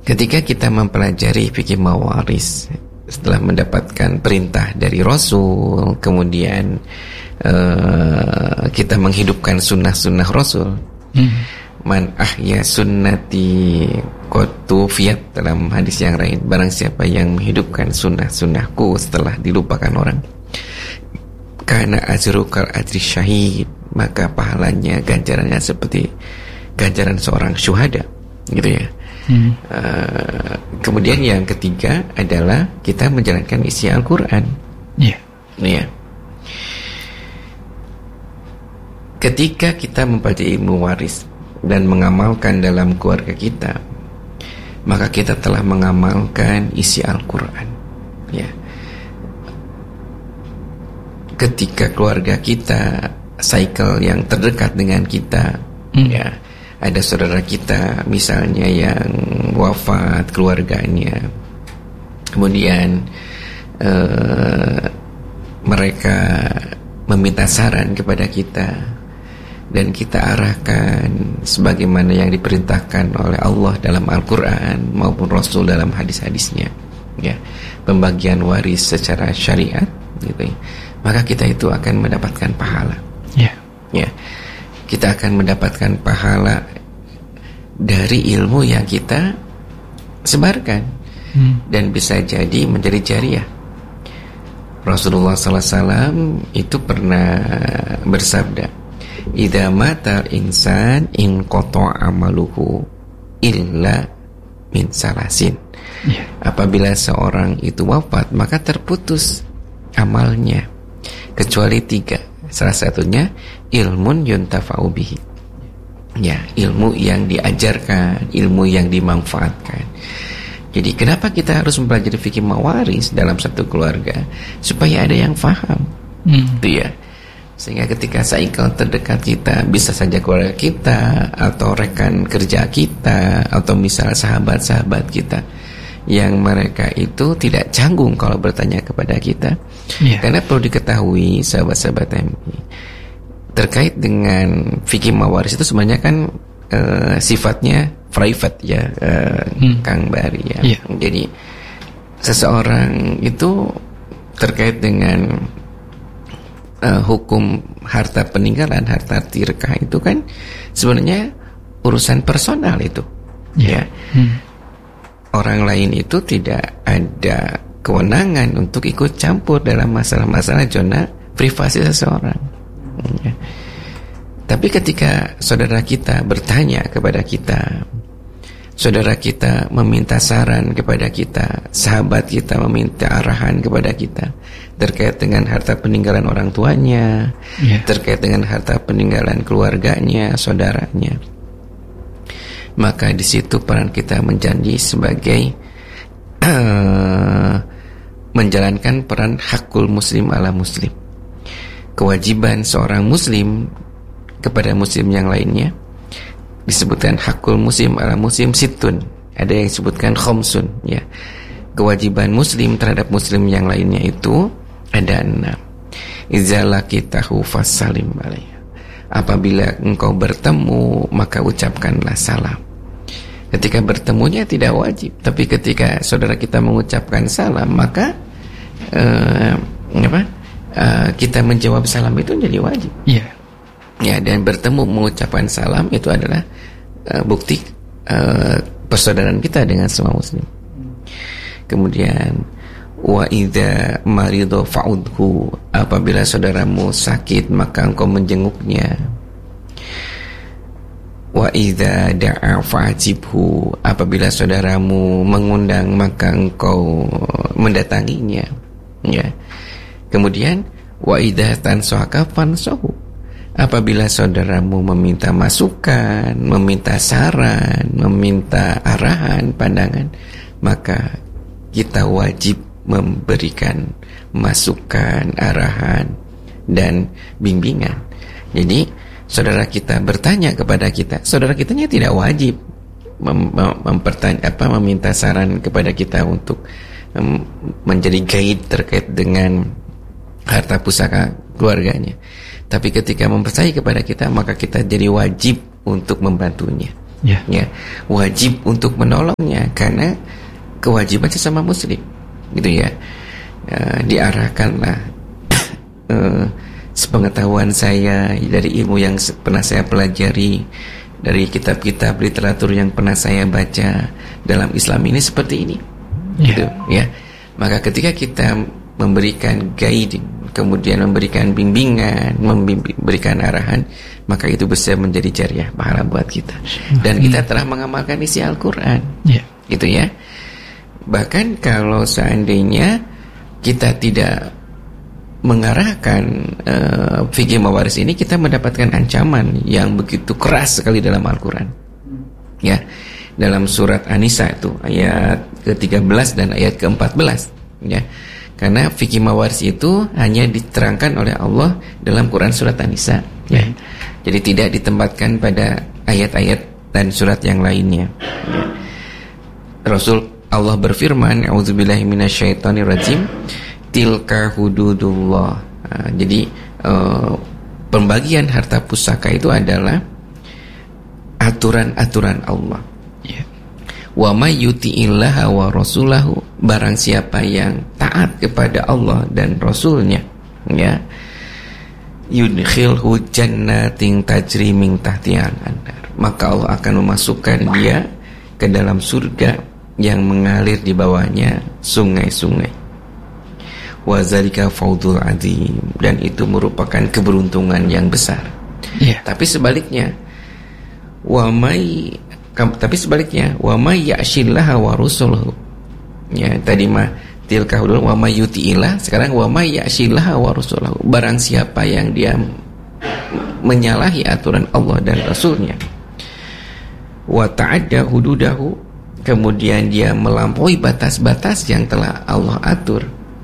ketika kita mempelajari fikih mawaris setelah mendapatkan perintah dari Rasul, kemudian kita menghidupkan sunnah-sunnah Rasul. Man ahya sunnati qutufiyat, dalam hadis yang lain, barang siapa yang menghidupkan sunnah-sunnahku setelah dilupakan orang, kana ajrukal ajri syahid, maka pahalanya, ganjarannya seperti ganjaran seorang syuhada, gitu ya. Kemudian yang ketiga adalah kita menjalankan isi Al-Quran. Ya. Ketika kita mempelajari ilmu waris dan mengamalkan dalam keluarga kita, maka kita telah mengamalkan isi Al-Quran. Ya. Ketika keluarga kita, cycle yang terdekat dengan kita, ya, ada saudara kita misalnya yang wafat keluarganya, kemudian mereka meminta saran kepada kita dan kita arahkan sebagaimana yang diperintahkan oleh Allah dalam Al-Quran maupun Rasul dalam hadis-hadisnya, ya, pembagian waris secara syariat, gitu ya, maka kita itu akan mendapatkan pahala. Ya, kita akan mendapatkan pahala dari ilmu yang kita sebarkan, dan bisa jadi menjadi jariah. Rasulullah SAW itu pernah bersabda, idza matal insan in qata'a amaluhu illa min salasin. Apabila seorang itu wafat, maka terputus amalnya kecuali 3. Salah satunya ilmun yuntafa'u bihi, ya, ilmu yang diajarkan, ilmu yang dimanfaatkan. Jadi kenapa kita harus mempelajari fikih mawaris dalam satu keluarga? Supaya ada yang faham, itu ya. Sehingga ketika cycle terdekat kita, bisa saja keluarga kita atau rekan kerja kita atau misal sahabat-sahabat kita, yang mereka itu tidak canggung kalau bertanya kepada kita. Karena perlu diketahui sahabat-sahabat MI, terkait dengan fikih mawaris itu sebenarnya kan sifatnya private, ya, Kang Bari, ya. Jadi seseorang itu terkait dengan hukum harta peninggalan, harta tirkah itu kan sebenarnya urusan personal itu, ya. Orang lain itu tidak ada kewenangan untuk ikut campur dalam masalah-masalah zona privasi seseorang, ya. Tapi ketika saudara kita bertanya kepada kita, saudara kita meminta saran kepada kita, sahabat kita meminta arahan kepada kita terkait dengan harta peninggalan orang tuanya, terkait dengan harta peninggalan keluarganya, saudaranya, maka di situ peran kita menjadi sebagai menjalankan peran hakul muslim ala muslim, kewajiban seorang muslim kepada muslim yang lainnya. Disebutkan hakul muslim ala muslim situn, ada yang disebutkan khomsun, ya. Kewajiban muslim terhadap muslim yang lainnya itu ada 6. Idza laqitahu fasalim alaihi, apabila engkau bertemu maka ucapkanlah salam. Ketika bertemunya tidak wajib, tapi ketika saudara kita mengucapkan salam, maka kita menjawab salam itu jadi wajib. Ya, dan bertemu mengucapkan salam itu adalah bukti persaudaraan kita dengan semua muslim. Kemudian wa idza marido fa'udhu, apabila saudaramu sakit maka engkau menjenguknya. Wa idza da'a fa'jibhu, apabila saudaramu mengundang maka engkau mendatanginya, ya. Kemudian wa idza tansaka fansahu, apabila saudaramu meminta masukan, meminta saran, meminta arahan, pandangan, maka kita wajib memberikan masukan, arahan, dan bimbingan. Jadi saudara kita bertanya kepada kita, saudara kitanya tidak wajib meminta saran kepada kita untuk menjadi guide terkait dengan harta pusaka keluarganya. Tapi ketika mempercayai kepada kita, maka kita jadi wajib untuk membantunya. Ya, wajib untuk menolongnya karena kewajiban sesama muslim, gitu ya. Diarahkanlah sepengetahuan saya dari ilmu yang pernah saya pelajari, dari kitab-kitab literatur yang pernah saya baca, dalam Islam ini seperti ini, gitu ya. Maka ketika kita memberikan guiding, kemudian memberikan bimbingan, memberikan arahan, maka itu bisa menjadi jariah pahala buat kita. Dan kita telah mengamalkan isi Al-Quran, gitu ya. Bahkan kalau seandainya kita tidak mengarahkan fikih mawaris ini, kita mendapatkan ancaman yang begitu keras sekali dalam Al-Quran, ya. Dalam surat An-Nisa itu ayat ke-13 dan ayat ke-14, ya. Karena fikih mawaris itu hanya diterangkan oleh Allah dalam Quran surat An-Nisa, ya. Jadi tidak ditempatkan pada ayat-ayat dan surat yang lainnya, ya. Allah berfirman, a'udzubillahi minasyaitonirrajim, tilka hududullah. Jadi pembagian harta pusaka itu adalah aturan-aturan Allah. Wa may yuti'illaha wa rasulahu, barang siapa yang taat kepada Allah dan Rasulnya, ya, yudkhilhu jannatin tajri min tahtihal anhar, maka Allah akan memasukkan dia ke dalam surga yang mengalir di bawahnya sungai-sungai. Wa zalika fawdul azim, dan itu merupakan keberuntungan yang besar. Tapi sebaliknya, wa may ya'shillaha wa rusuluhu, ya, tadi mah tilka hudul wa may yuti'illah, sekarang wa may ya'shillaha wa rusuluhu, barang siapa yang dia menyalahi aturan Allah dan Rasulnya, wa ta'adda hududahu, kemudian dia melampaui batas-batas yang telah Allah atur,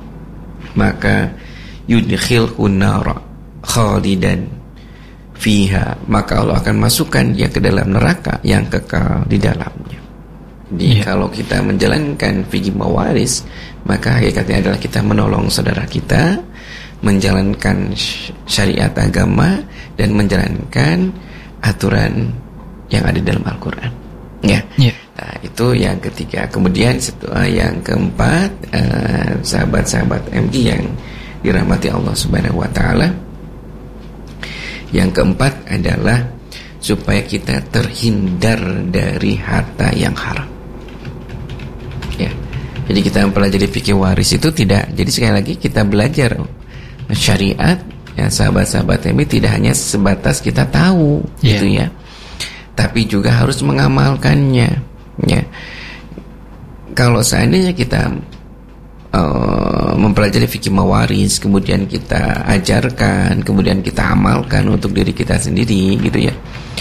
maka yudkhilhu nara khalidan fiha, maka Allah akan masukkan dia ke dalam neraka yang kekal di dalamnya. Jadi kalau kita menjalankan fikih mawaris, maka hakikatnya adalah kita menolong saudara kita, menjalankan syariat agama, dan menjalankan aturan yang ada dalam Al-Quran, ya. Nah, itu yang ketiga. Kemudian yang keempat, sahabat-sahabat MG yang dirahmati Allah Subhanahu wa taala, yang keempat adalah supaya kita terhindar dari harta yang haram, ya. Jadi kita mempelajari fikih waris itu tidak, jadi sekali lagi kita belajar syariat, ya sahabat-sahabat MG, tidak hanya sebatas kita tahu, gitu ya, tapi juga harus mengamalkannya, ya. Kalau seandainya kita mempelajari fikih mawaris, kemudian kita ajarkan, kemudian kita amalkan untuk diri kita sendiri, gitu ya,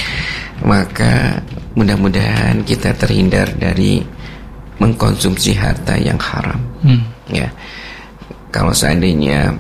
maka mudah-mudahan kita terhindar dari mengkonsumsi harta yang haram, ya. Kalau seandainya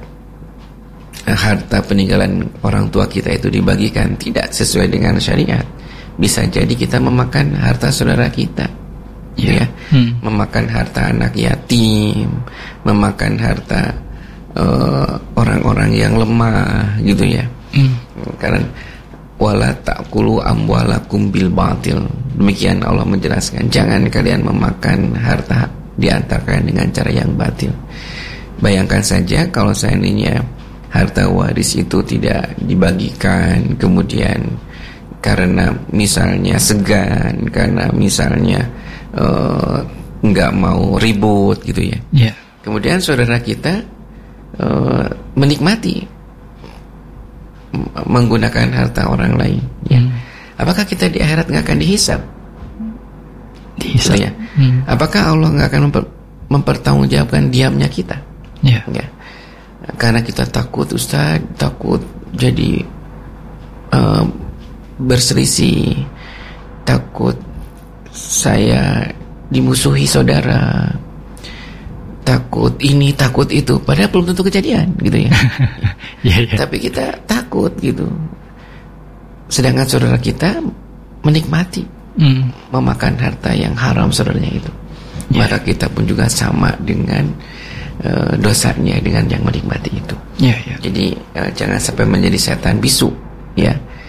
harta peninggalan orang tua kita itu dibagikan tidak sesuai dengan syariat, bisa jadi kita memakan harta saudara kita, ya. Memakan harta anak yatim, memakan harta orang-orang yang lemah, gitu ya. Karena wala ta'kulu amwalakum bil batil, demikian Allah menjelaskan, jangan kalian memakan harta di antara kalian dengan cara yang batil. Bayangkan saja kalau seandainya harta waris itu tidak dibagikan, kemudian karena misalnya segan, karena misalnya nggak mau ribut, gitu ya. Kemudian saudara kita menikmati menggunakan harta orang lain, ya. Apakah kita di akhirat nggak akan dihisab? Ya. Apakah Allah nggak akan mempertanggungjawabkan diamnya kita? Ya. Karena kita takut, Ustaz, takut jadi berselisih, takut saya dimusuhi saudara, takut ini, takut itu, padahal belum tentu kejadian, gitu ya. Tapi kita takut, gitu. Sedangkan saudara kita menikmati memakan harta yang haram saudaranya itu, maka kita pun juga sama dengan dosanya dengan yang menikmati itu. Jadi jangan sampai menjadi setan bisu, ya.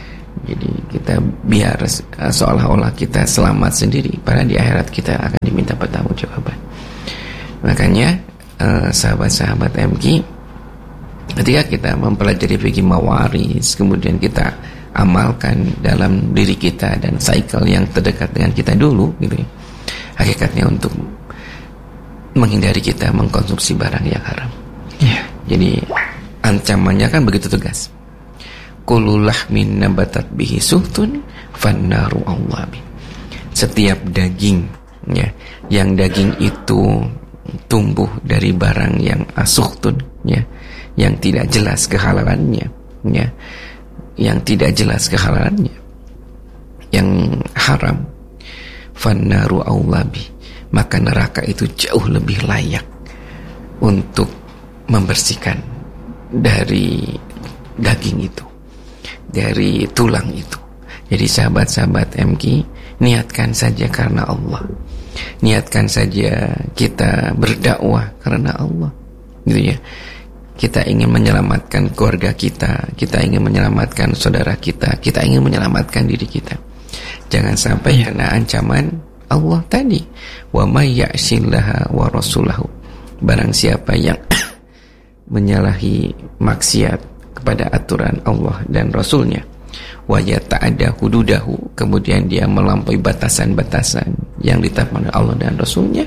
Jadi kita biar seolah-olah kita selamat sendiri, padahal di akhirat kita akan diminta pertanggungjawaban. Makanya sahabat-sahabat MQ, ketika kita mempelajari fikih mawaris, kemudian kita amalkan dalam diri kita dan cycle yang terdekat dengan kita dulu, gitu ya, hakikatnya untuk menghindari kita mengkonsumsi barang yang haram. Jadi ancamannya kan begitu tegas. Kullu lahmin nabatat bihi suhtun fannaru awwabi. Setiap daging, ya, yang daging itu tumbuh dari barang yang asuhtun, ya, yang tidak jelas kehalalannya, ya, yang tidak jelas kehalalannya, yang haram, fannaru awwabi, maka neraka itu jauh lebih layak untuk membersihkan dari daging itu, dari tulang itu. Jadi sahabat-sahabat MQ, niatkan saja karena Allah. Niatkan saja kita berdakwah karena Allah, gitu ya. Kita ingin menyelamatkan keluarga kita, kita ingin menyelamatkan saudara kita, kita ingin menyelamatkan diri kita. Jangan sampai kena ancaman Allah tadi. Wa may ya'sillaha wa rasulahu. Barang siapa yang menyalahi maksiat kepada aturan Allah dan Rasulnya, wa yata'adda hududahu, kemudian dia melampaui batasan-batasan yang ditetapkan oleh Allah dan Rasulnya,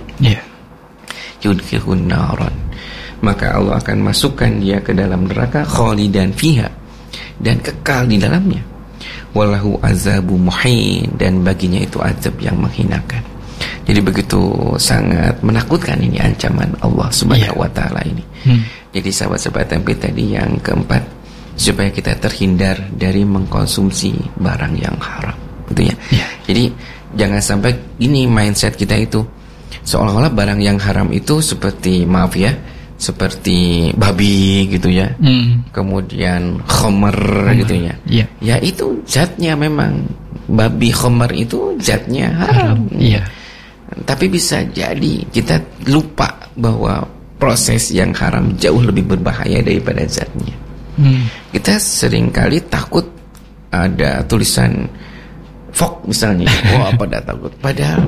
yudkhilhun naran, maka Allah akan masukkan dia ke dalam neraka, khalidan fiha, dan kekal di dalamnya, walahu azabu muhin, dan baginya itu azab yang menghinakan. Jadi begitu sangat menakutkan ini ancaman Allah Subhanahu wa taala ini. Jadi sahabat-sahabat MP tadi yang keempat, supaya kita terhindar dari mengkonsumsi barang yang haram, gitu ya. Jadi jangan sampai ini mindset kita itu seolah-olah barang yang haram itu seperti, maaf ya, seperti babi gitu ya, kemudian khamar gitu ya. Ya itu zatnya memang, babi khamar itu zatnya haram. Tapi bisa jadi kita lupa bahwa proses yang haram jauh lebih berbahaya daripada zatnya. Kita seringkali takut ada tulisan fok misalnya, pada takut. Padahal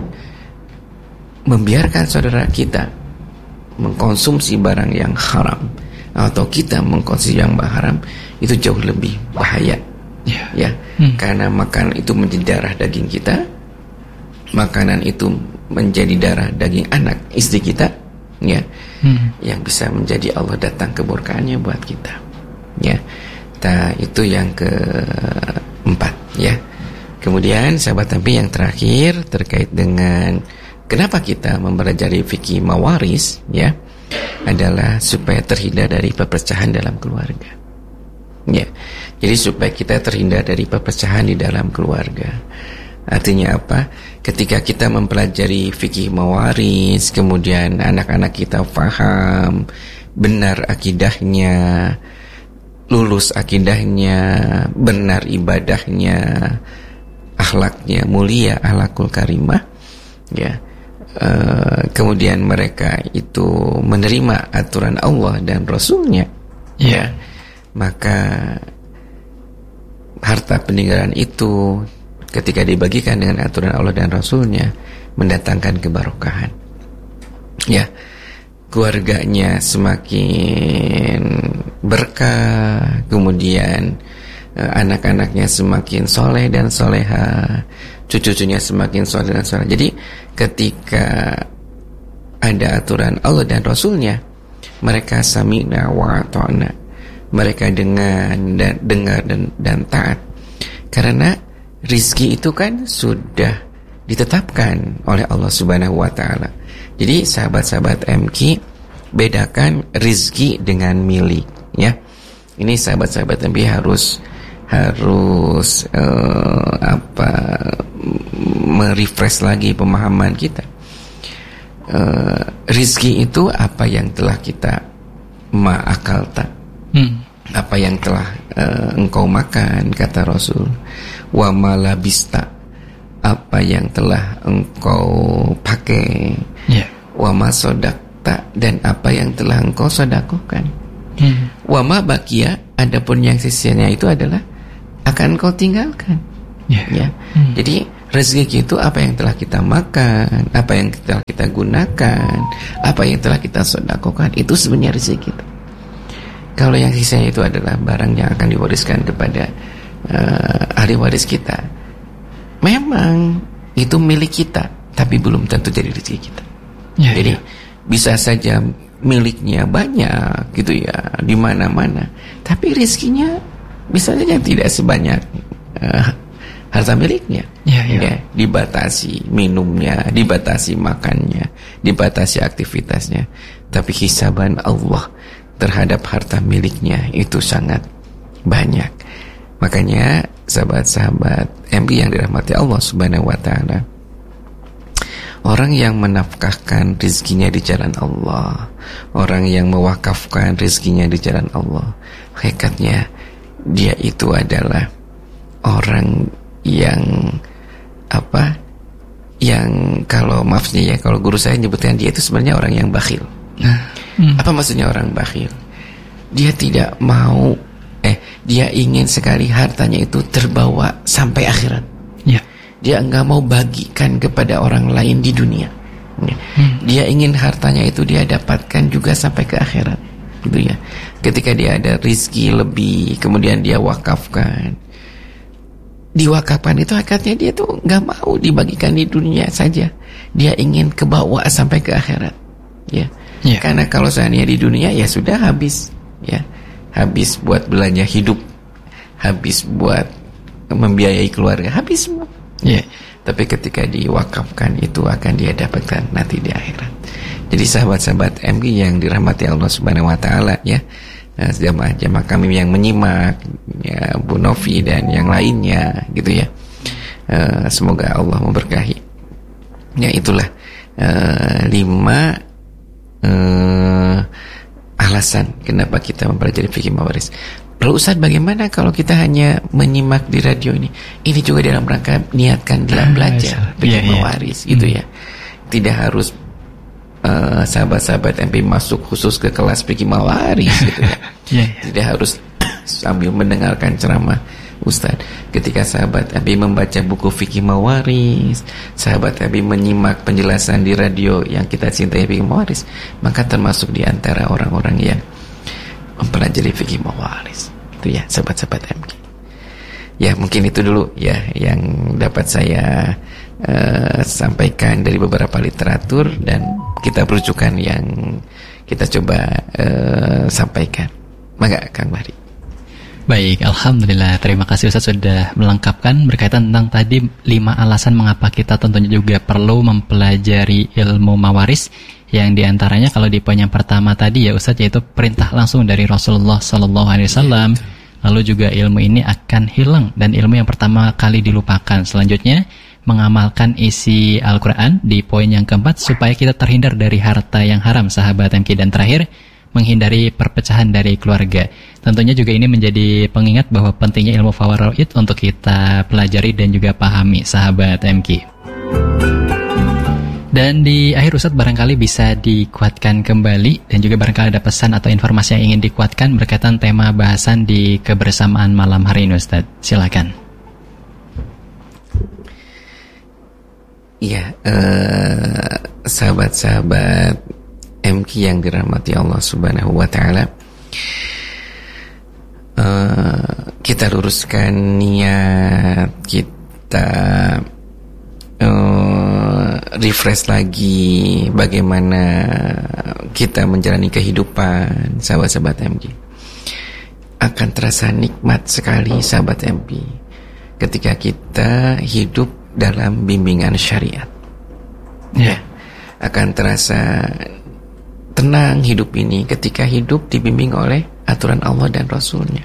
membiarkan saudara kita mengkonsumsi barang yang haram, atau kita mengkonsumsi yang haram, itu jauh lebih bahaya. Karena makanan itu menjadi darah daging kita, makanan itu menjadi darah daging anak istri kita, ya, yang bisa menjadi Allah datang kemurkaannya buat kita. Itu yang keempat, ya. Kemudian sahabat Nabi yang terakhir terkait dengan kenapa kita mempelajari fikih mawaris, ya, adalah supaya terhindar dari perpecahan dalam keluarga. Jadi supaya kita terhindar dari perpecahan di dalam keluarga. Artinya apa? Ketika kita mempelajari fikih mawaris, kemudian anak-anak kita faham benar akidahnya, lulus akidahnya, benar ibadahnya, akhlaknya mulia, akhlakul karimah, ya. Kemudian mereka itu menerima aturan Allah dan Rasulnya, ya. Maka harta peninggalan itu ketika dibagikan dengan aturan Allah dan Rasulnya mendatangkan keberkahan, ya. Keluarganya semakin berkah, kemudian anak-anaknya semakin soleh dan soleha, cucu-cucunya semakin soleh dan soleha. Jadi ketika ada aturan Allah dan Rasulnya, mereka sami'na wa ata'na, mereka dengar dan taat, karena rizki itu kan sudah ditetapkan oleh Allah Subhanahu wa taala. Jadi sahabat-sahabat MQ, bedakan rizki dengan milik, ya. Ini sahabat-sahabat MQ harus merefresh lagi pemahaman kita. Rizki itu apa yang telah kita ma'akalta, apa yang telah engkau makan, kata Rasul. Wa malabista, apa yang telah engkau pakai, wa ma sodakta, dan apa yang telah engkau sodakokan. Wa ma bakia, adapun yang sisanya itu adalah akan kau tinggalkan. Ya. Jadi rezeki itu apa yang telah kita makan, apa yang telah kita gunakan, apa yang telah kita sedekahkan, itu sebenarnya rezeki kita. Kalau yang sisanya itu adalah barang yang akan diwariskan kepada ahli waris kita, memang itu milik kita, tapi belum tentu jadi rezeki kita. Jadi bisa saja miliknya banyak gitu ya, di mana-mana, tapi rezekinya bisa saja tidak sebanyak harta miliknya. Dibatasi minumnya, dibatasi makannya, dibatasi aktivitasnya, tapi hisaban Allah terhadap harta miliknya itu sangat banyak. Makanya sahabat-sahabat MG yang dirahmati Allah Subhanahu wa taala, orang yang menafkahkan rezekinya di jalan Allah, orang yang mewakafkan rezekinya di jalan Allah, hakikatnya dia itu adalah orang yang yang kalau maafnya ya, kalau guru saya nyebutkan dia itu sebenarnya orang yang bakhil. Apa maksudnya orang bakhil? Dia tidak mau dia ingin sekali hartanya itu terbawa sampai akhirat. Dia enggak mau bagikan kepada orang lain di dunia. Dia ingin hartanya itu dia dapatkan juga sampai ke akhirat, gitu ya. Ketika dia ada rezeki lebih, kemudian dia wakafkan. Diwakafkan itu hakikatnya dia tuh enggak mau dibagikan di dunia saja. Dia ingin kebawa sampai ke akhirat. Karena kalau seandainya di dunia ya sudah habis, habis buat belanja hidup, habis buat membiayai keluarga, habis semua. Tapi ketika diwakafkan itu akan dia dapatkan nanti di akhirat. Jadi sahabat-sahabat MG yang dirahmati Allah Subhanahu wa taala ya, jamaah-jamaah kami yang menyimak ya, Bu Novi dan yang lainnya gitu ya. Semoga Allah memberkahi. Ya itulah 5 alasan kenapa kita mempelajari fikih mawaris. Lalu Ustaz, bagaimana kalau kita hanya menyimak di radio ini? Ini juga dalam rangka niatkan dalam belajar fikih mawaris gitu ya. Tidak harus sahabat-sahabat MP masuk khusus ke kelas fikih mawaris gitu ya. Tidak harus sambil mendengarkan ceramah Ustaz. Ketika sahabat MP membaca buku fikih mawaris, sahabat MP menyimak penjelasan di radio yang kita cintai fikih mawaris, maka termasuk di antara orang-orang yang mempelajari fikih mawaris. Itu ya sahabat-sahabat MG. Ya mungkin itu dulu ya yang dapat saya sampaikan dari beberapa literatur dan kita rujukan yang kita coba sampaikan. Maka Kang Bahri. Baik, alhamdulillah. Terima kasih Ustaz sudah melengkapkan berkaitan tentang tadi 5 alasan mengapa kita tentunya juga perlu mempelajari ilmu mawaris. Yang diantaranya kalau di poin yang pertama tadi ya Ustaz, yaitu perintah langsung dari Rasulullah SAW. Lalu juga ilmu ini akan hilang dan ilmu yang pertama kali dilupakan. Selanjutnya mengamalkan isi Al-Quran di poin yang keempat supaya kita terhindar dari harta yang haram sahabat MK. Dan terakhir menghindari perpecahan dari keluarga. Tentunya juga ini menjadi pengingat bahwa pentingnya ilmu fawaraid untuk kita pelajari dan juga pahami sahabat MK. Dan di akhir Ustadz barangkali bisa dikuatkan kembali dan juga barangkali ada pesan atau informasi yang ingin dikuatkan berkaitan tema bahasan di kebersamaan malam hari ini Ustadz. Silakan. Iya, sahabat-sahabat MK yang dirahmati Allah Subhanahu wa taala, kita luruskan niat kita, refresh lagi bagaimana kita menjalani kehidupan sahabat-sahabat MG. Akan terasa nikmat sekali sahabat MG ketika kita hidup dalam bimbingan syariat. Akan terasa tenang hidup ini ketika hidup dibimbing oleh aturan Allah dan Rasulnya.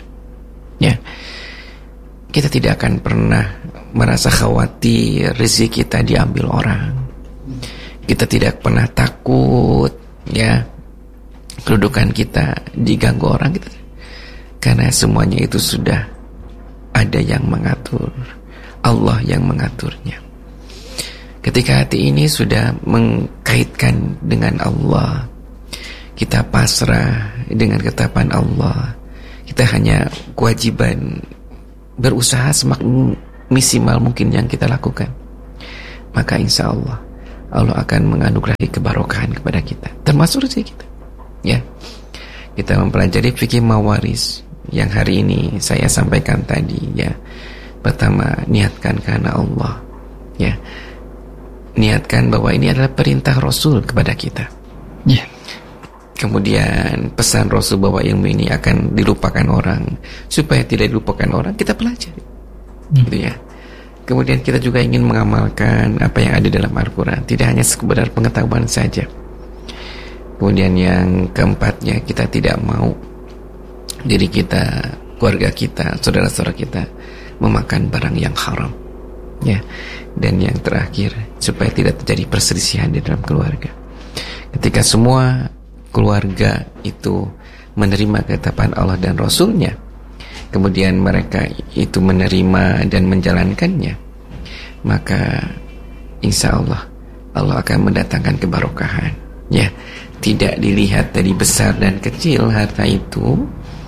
Kita tidak akan pernah merasa khawatir rezeki kita diambil orang. Kita tidak pernah takut kedudukan kita diganggu orang gitu. Karena semuanya itu sudah ada yang mengatur, Allah yang mengaturnya. Ketika hati ini sudah mengkaitkan dengan Allah, kita pasrah dengan ketetapan Allah, kita hanya kewajiban berusaha semaksimal mungkin yang kita lakukan, maka insya Allah Allah akan menganugerahi kebarokahan kepada kita, termasuk rezeki kita. Ya, kita mempelajari fikih mawaris yang hari ini saya sampaikan tadi. Ya, pertama, niatkan karena Allah. Ya, niatkan bahwa ini adalah perintah Rasul kepada kita. Ya. Kemudian pesan Rasul bahwa ilmu ini akan dilupakan orang. Supaya tidak dilupakan orang, kita pelajari. Gitu ya. Kemudian kita juga ingin mengamalkan apa yang ada dalam Al-Quran, tidak hanya sekedar pengetahuan saja. Kemudian yang keempatnya, kita tidak mau diri kita, keluarga kita, saudara-saudara kita memakan barang yang haram. Ya. Dan yang terakhir, supaya tidak terjadi perselisihan di dalam keluarga. Ketika semua keluarga itu menerima ketetapan Allah dan Rasulnya, kemudian mereka itu menerima dan menjalankannya, maka insya Allah Allah akan mendatangkan kebarokahan. Ya, tidak dilihat dari besar dan kecil harta itu,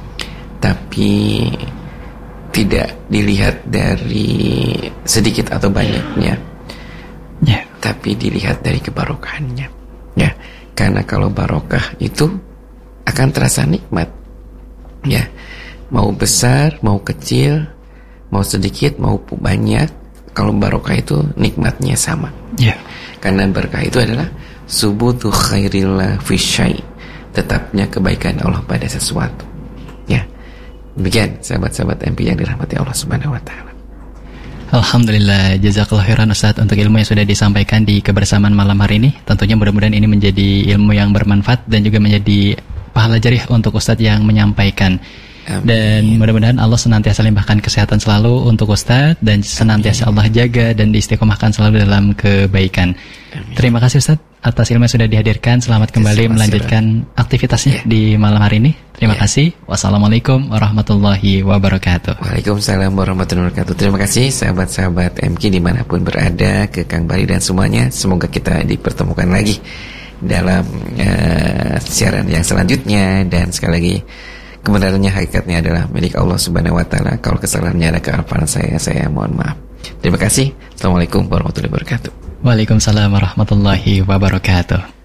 tapi tidak dilihat dari sedikit atau banyaknya, ya, tapi dilihat dari kebarokahannya. Ya, karena kalau barokah itu akan terasa nikmat. Ya, mau besar, mau kecil, mau sedikit, mau banyak, kalau barokah itu nikmatnya sama. Ya. Karena berkah itu adalah subutu khairillah fi syai', tetapnya kebaikan Allah pada sesuatu. Ya. Demikian sahabat-sahabat MP yang dirahmati Allah Subhanahu wa taala. Alhamdulillah, jazakallahu khairan Ustaz untuk ilmu yang sudah disampaikan di kebersamaan malam hari ini. Tentunya mudah-mudahan ini menjadi ilmu yang bermanfaat dan juga menjadi pahala jarih untuk Ustaz yang menyampaikan. Amin. Dan mudah-mudahan Allah senantiasa limpahkan kesehatan selalu untuk Ustaz, dan senantiasa Allah jaga dan diistiqomahkan selalu dalam kebaikan. Amin. Terima kasih Ustaz atas ilmu yang sudah dihadirkan. Selamat kembali melanjutkan aktivitasnya di malam hari ini. Terima kasih. Wassalamualaikum warahmatullahi wabarakatuh. Waalaikumsalam warahmatullahi wabarakatuh. Terima kasih sahabat-sahabat MK dimanapun berada, ke Kang Bari dan semuanya. Semoga kita dipertemukan lagi dalam siaran yang selanjutnya. Dan sekali lagi, kebenarannya, hakikatnya adalah milik Allah Subhanahu wa taala. Kalau kesalahannya ada kealpaan saya mohon maaf. Terima kasih. Assalamualaikum warahmatullahi wabarakatuh. Waalaikumsalam warahmatullahi wabarakatuh.